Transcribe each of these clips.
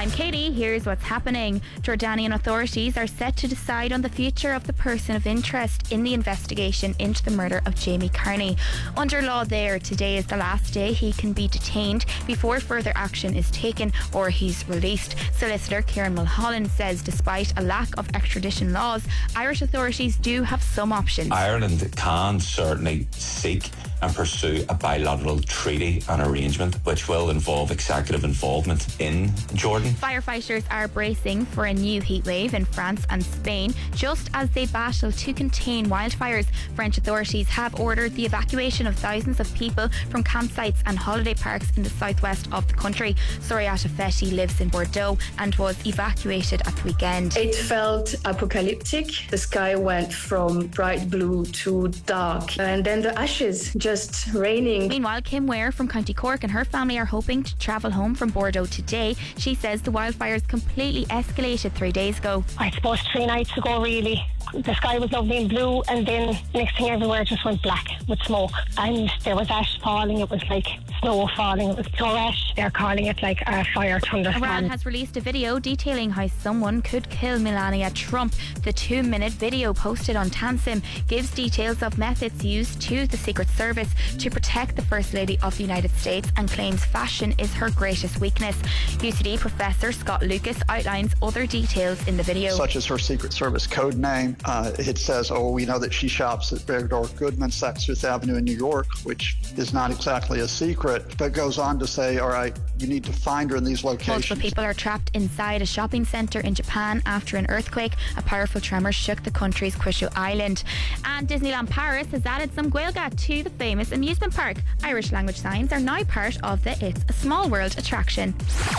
I'm Katie. Here's what's happening. Jordanian authorities are set to decide on the future of the person of interest in the investigation into the murder of Jamie Carney. Under law there, today is the last day he can be detained before further action is taken or he's released. Solicitor Kieran Mulholland says despite a lack of extradition laws, Irish authorities do have some options. Ireland can certainly seek and pursue a bilateral treaty and arrangement which will involve executive involvement in Jordan. Firefighters are bracing for a new heatwave in France and Spain just as they battle to contain wildfires. French authorities have ordered the evacuation of thousands of people from campsites and holiday parks in the southwest of the country. Soriata Fetti lives in Bordeaux and was evacuated at the weekend. It felt apocalyptic. The sky went from bright blue to dark, and then the ashes just raining. Meanwhile, Kim Ware from County Cork and her family are hoping to travel home from Bordeaux today. She says the wildfires completely escalated 3 days ago. I suppose 3 nights ago, really. The sky was lovely and blue, and then next thing everywhere just went black with smoke, and there was ash falling. It was like snow falling. It was pure ash. They're calling it like a fire thunderstorm. Iran has released a video detailing how someone could kill Melania Trump. The 2-minute video posted on Tansim gives details of methods used to the Secret Service to protect the First Lady of the United States and claims fashion is her greatest weakness. UCD professor Scott Lucas outlines other details in the video. Such as her Secret Service code name. It says, we know that she shops at Bergdorf Goodman, Saks Fifth Avenue in New York, which is not exactly a secret, but goes on to say, all right, you need to find her in these locations. Multiple people are trapped inside a shopping centre in Japan after an earthquake. A powerful tremor shook the country's Kyushu Island. And Disneyland Paris has added some Gaeilge to the famous amusement park. Irish language signs are now part of the It's a Small World attraction.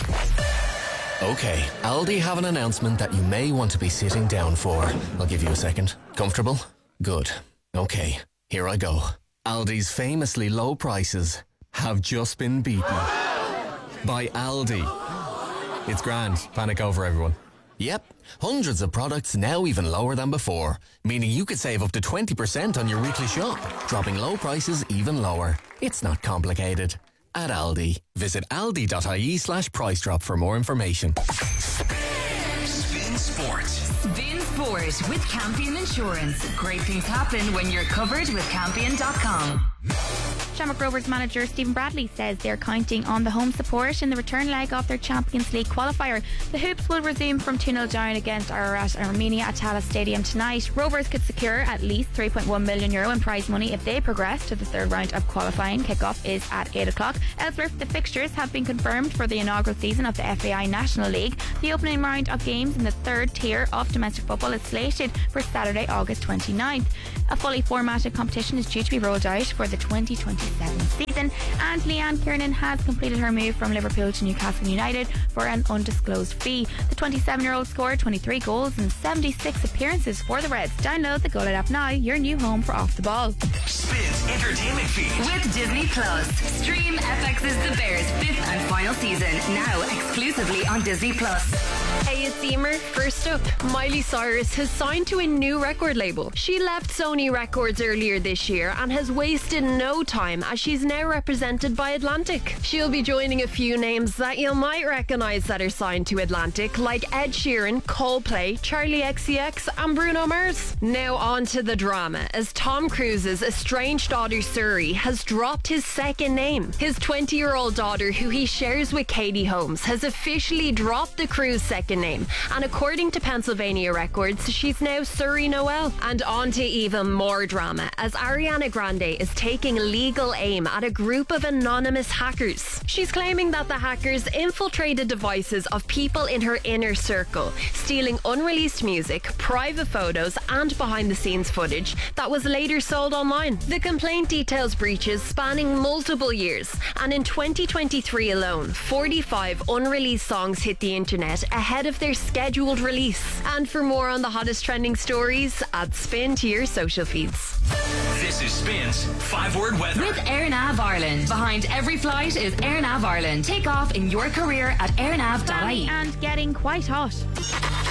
Okay, Aldi have an announcement that you may want to be sitting down for. I'll give you a second. Comfortable? Good. Okay, here I go. Aldi's famously low prices have just been beaten by Aldi. It's grand. Panic over, everyone. Yep, hundreds of products now even lower than before, meaning you could save up to 20% on your weekly shop, dropping low prices even lower. It's not complicated. At Aldi. Visit aldi.ie/price drop for more information. Spin Sport. Spin Sport with Campion Insurance. Great things happen when you're covered with Campion.com. Shamrock Rovers manager Stephen Bradley says they're counting on the home support in the return leg of their Champions League qualifier. The Hoops will resume from 2-0 down against Ararat Armenia at Tallaght Stadium tonight. Rovers could secure at least €3.1 million in prize money if they progress to the third round of qualifying. Kick-off is at 8 o'clock. Elsewhere, the fixtures have been confirmed for the inaugural season of the FAI National League. The opening round of games in the third tier of domestic football is slated for Saturday, August 29th. A fully formatted competition is due to be rolled out for the 2027 season, and Leanne Kiernan has completed her move from Liverpool to Newcastle United for an undisclosed fee. The 27-year-old scored 23 goals and 76 appearances for the Reds. Download the Goal It app now, your new home for Off the Ball. Spins Entertainment Feed with Disney Plus. Stream FX's The Bears 5th and final season now exclusively on Disney Plus. Hey, it's Emer. First up, Miley Cyrus has signed to a new record label. She left Sony Records earlier this year and has wasted no time as she's now represented by Atlantic. She'll be joining a few names that you might recognise that are signed to Atlantic, like Ed Sheeran, Coldplay, Charlie XCX and Bruno Mars. Now on to the drama, as Tom Cruise's estranged daughter Suri has dropped his second name. His 20-year-old daughter, who he shares with Katie Holmes, has officially dropped the Cruise second name, and according to Pennsylvania records, she's now Suri Noel. And on to even more drama, as Ariana Grande is taking legal aim at a group of anonymous hackers. She's claiming that the hackers infiltrated devices of people in her inner circle, stealing unreleased music, private photos and behind-the-scenes footage that was later sold online. The complaint details breaches spanning multiple years, and in 2023 alone, 45 unreleased songs hit the internet ahead of their scheduled release. And for more on the hottest trending stories, add Spin to your social feeds. This is Spin's 5-word weather with AirNav Ireland. Behind every flight is AirNav Ireland. Take off in your career at airnav.ie. And getting quite hot.